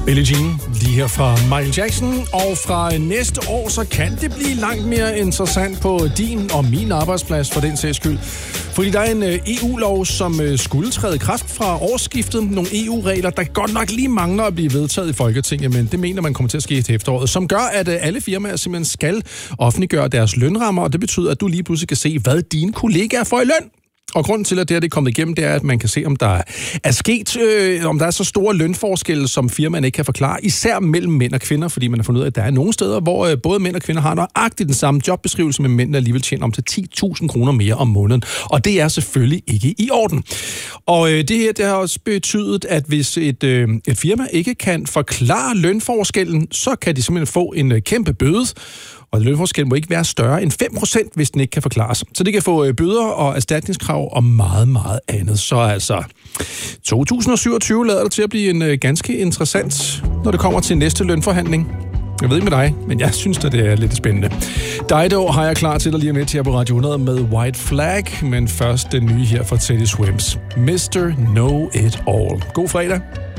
Billie Jean, lige her fra Michael Jackson. Og fra næste år, så kan det blive langt mere interessant på din og min arbejdsplads for den sags skyld. Fordi der er en EU-lov, som skulle træde i kraft fra årsskiftet. Nogle EU-regler, der godt nok lige mangler at blive vedtaget i Folketinget, men det mener man kommer til at ske til efteråret. Som gør, at alle firmaer simpelthen skal offentliggøre deres lønrammer, og det betyder, at du lige pludselig kan se, hvad dine kollegaer får i løn. Og grunden til, at det er kommet igennem, det er, at man kan se, om der er sket, om der er så store lønforskelle, som firmaen ikke kan forklare, især mellem mænd og kvinder, fordi man har fundet ud af, at der er nogle steder, hvor både mænd og kvinder har nøjagtigt den samme jobbeskrivelse, men mænd alligevel tjener om til 10.000 kroner mere om måneden. Og det er selvfølgelig ikke i orden. Og det her, det har også betydet, at hvis et firma ikke kan forklare lønforskellen, så kan de simpelthen få en kæmpe bøde. Og lønforskellen må ikke være større end 5%, hvis den ikke kan forklares. Så det kan få bøder og erstatningskrav og meget, meget andet. Så altså, 2027 lader det til at blive en ganske interessant, når det kommer til næste lønforhandling. Jeg ved ikke med dig, men jeg synes, at det er lidt spændende. Dido har jeg klar til at lige med til her på Radio 100 med White Flag, men først den nye her fra Teddy Swims. Mr. Know It All. God fredag.